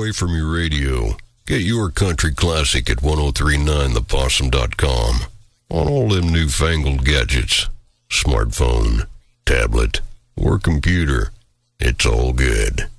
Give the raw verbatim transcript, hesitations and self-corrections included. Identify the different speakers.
Speaker 1: away from your radio. Get your country classic at ten thirty-nine the possum dot com. On all them newfangled gadgets, smartphone, tablet, or computer, it's all good.